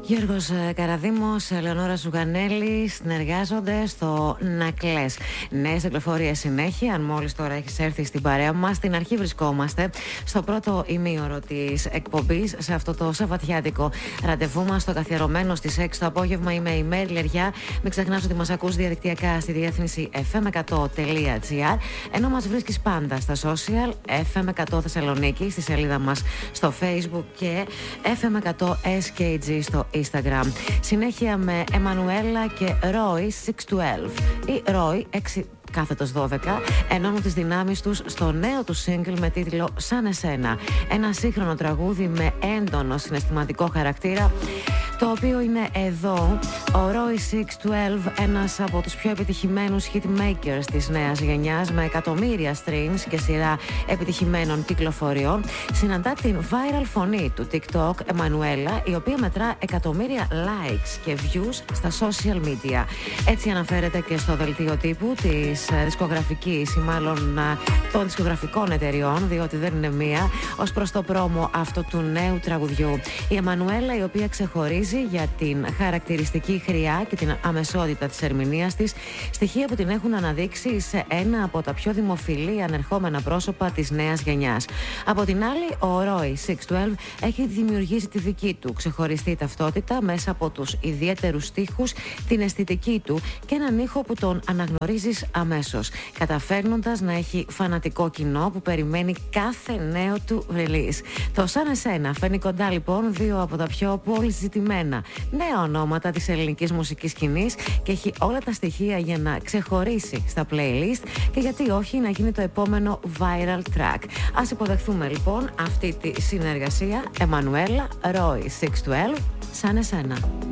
Γιώργος Καραδήμος, Ελεονόρα Ζουγανέλη συνεργάζονται στο Να Κλαις. Νέες πληροφορίες συνέχεια. Αν μόλις τώρα έχεις έρθει στην παρέα μας, στην αρχή βρισκόμαστε στο πρώτο ημίωρο της εκπομπής σε αυτό το σαββατιάτικο ραντεβού μας, το καθιερωμένο στις 6 το απόγευμα. Είμαι η Μέρη Λεριά. Μην ξεχνάς ότι μας ακούς διαδικτυακά στη διεύθυνση fm100.gr, ενώ μας βρίσκεις πάντα στα social, FM100 Θεσσαλονίκη στη σελίδα μας στο Facebook και FM100 SKG στο Instagram. Συνέχεια με Εμμανουέλα και Ρόι 612 ή Ρόι 6/12 ενώνουν τις δυνάμεις τους στο νέο του single με τίτλο Σαν Εσένα. Ένα σύγχρονο τραγούδι με έντονο συναισθηματικό χαρακτήρα, το οποίο είναι εδώ. Ο Roy 612, ένας από τους πιο επιτυχημένους hitmakers της νέας γενιάς, με εκατομμύρια streams και σειρά επιτυχημένων κυκλοφοριών, συναντά την viral φωνή του TikTok Εμμανουέλα, η οποία μετρά εκατομμύρια likes και views στα social media. Έτσι αναφέρεται και στο δελτίο τύπου της δισκογραφικής, ή μάλλον των δισκογραφικών εταιριών, διότι δεν είναι μία, ως προς το πρόμο αυτού του νέου τραγουδιού. Η Εμμανουέλα, η οποία ξεχωρίζει για την χαρακτηριστική χρειά και την αμεσότητα της ερμηνείας της, στοιχεία που την έχουν αναδείξει σε ένα από τα πιο δημοφιλή ανερχόμενα πρόσωπα της νέας γενιάς. Από την άλλη, ο Roy 612 έχει δημιουργήσει τη δική του ξεχωριστή ταυτότητα μέσα από τους ιδιαίτερους στίχους, την αισθητική του και έναν ήχο που τον αναγνωρίζεις αμέσως, καταφέρνοντας να έχει φανατικό κοινό που περιμένει κάθε νέο του release. Το Σαν Εσένα φέρνει κοντά λοιπόν δύο από τα πιο πολυζητημένα νέα ονόματα της ελληνικής μουσικής σκηνής και έχει όλα τα στοιχεία για να ξεχωρίσει στα playlist και γιατί όχι να γίνει το επόμενο viral track. Ας υποδεχθούμε λοιπόν αυτή τη συνεργασία. Εμμανουέλα, Roy 612, Σαν Εσένα.